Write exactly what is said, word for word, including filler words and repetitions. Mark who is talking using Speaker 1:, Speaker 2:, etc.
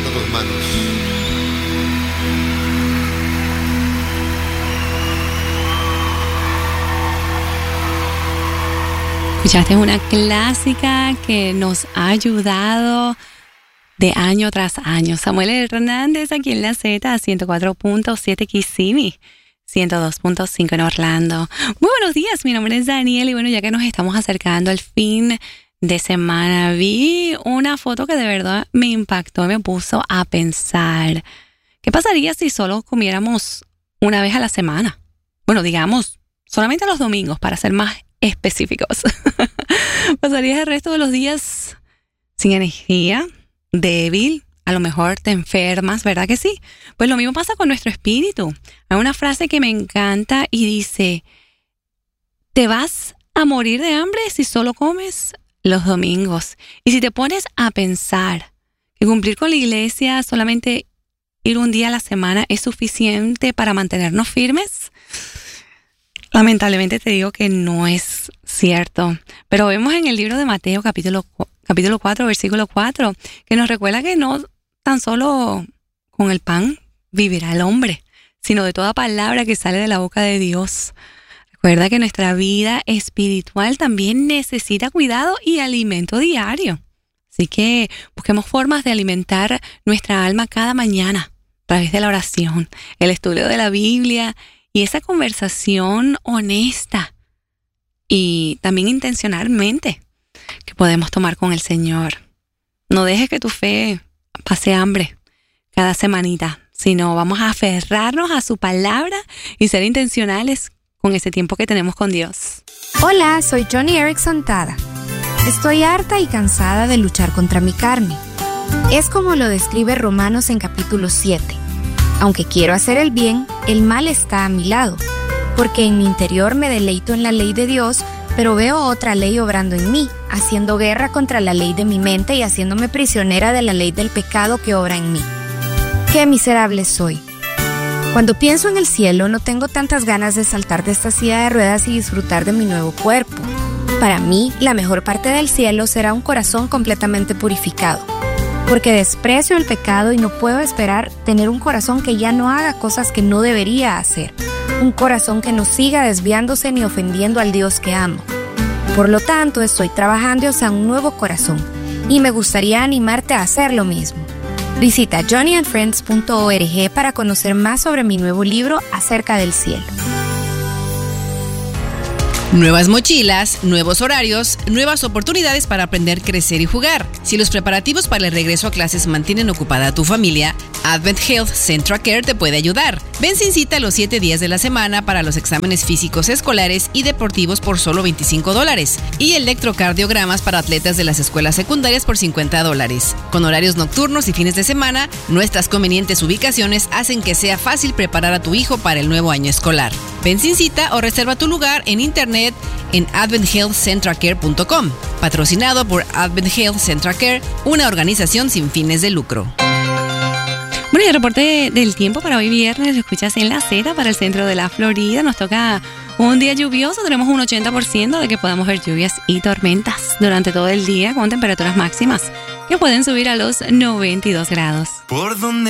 Speaker 1: entregando tus manos.
Speaker 2: Escuchaste una clásica que nos ha ayudado de año tras año. Samuel Hernández aquí en la Z, ciento cuatro punto siete Kissimmee, ciento dos punto cinco en Orlando. Muy buenos días, mi nombre es Daniel y bueno, ya que nos estamos acercando al fin de semana, vi una foto que de verdad me impactó y me puso a pensar. ¿Qué pasaría si solo comiéramos una vez a la semana? Bueno, digamos, solamente los domingos, para ser más específicos. ¿Pasarías el resto de los días sin energía, débil? A lo mejor te enfermas, ¿verdad que sí? Pues lo mismo pasa con nuestro espíritu. Hay una frase que me encanta y dice: te vas a morir de hambre si solo comes los domingos. Y si te pones a pensar que cumplir con la iglesia, solamente ir un día a la semana, es suficiente para mantenernos firmes, lamentablemente te digo que no es cierto. Pero vemos en el libro de Mateo, capítulo, capítulo cuatro, versículo cuatro, que nos recuerda que no tan solo con el pan vivirá el hombre, sino de toda palabra que sale de la boca de Dios. Recuerda que nuestra vida espiritual también necesita cuidado y alimento diario. Así que busquemos formas de alimentar nuestra alma cada mañana a través de la oración, el estudio de la Biblia y esa conversación honesta y también intencionalmente que podemos tomar con el Señor. No dejes que tu fe pase hambre cada semanita, sino vamos a aferrarnos a su palabra y ser intencionales con ese tiempo que tenemos con Dios.
Speaker 3: Hola, soy Johnny Erickson Tada. Estoy harta y cansada de luchar contra mi carne. Es como lo describe Romanos en capítulo siete. Aunque quiero hacer el bien, el mal está a mi lado, porque en mi interior me deleito en la ley de Dios, pero veo otra ley obrando en mí, haciendo guerra contra la ley de mi mente y haciéndome prisionera de la ley del pecado que obra en mí. ¡Qué miserable soy! Cuando pienso en el cielo, no tengo tantas ganas de saltar de esta silla de ruedas y disfrutar de mi nuevo cuerpo. Para mí, la mejor parte del cielo será un corazón completamente purificado, porque desprecio el pecado y no puedo esperar tener un corazón que ya no haga cosas que no debería hacer, un corazón que no siga desviándose ni ofendiendo al Dios que amo. Por lo tanto, estoy trabajando hacia un nuevo corazón y me gustaría animarte a hacer lo mismo. Visita johnny and friends punto org para conocer más sobre mi nuevo libro acerca del cielo.
Speaker 4: Nuevas mochilas, nuevos horarios, nuevas oportunidades para aprender, crecer y jugar. Si los preparativos para el regreso a clases mantienen ocupada a tu familia, Advent Health Central Care te puede ayudar. Ven sin cita los siete días de la semana para los exámenes físicos escolares y deportivos por solo veinticinco dólares y electrocardiogramas para atletas de las escuelas secundarias por cincuenta dólares. Con horarios nocturnos y fines de semana, nuestras convenientes ubicaciones hacen que sea fácil preparar a tu hijo para el nuevo año escolar. Ven sin cita o reserva tu lugar en internet en advent health central care punto com, patrocinado por Advent Health Central Care, una organización sin fines de lucro.
Speaker 2: Bueno, y el reporte del tiempo para hoy viernes lo escuchas en la Z para el centro de la Florida. Nos toca un día lluvioso, tenemos un ochenta por ciento de que podamos ver lluvias y tormentas durante todo el día con temperaturas máximas que pueden subir a los noventa y dos grados.
Speaker 5: Por donde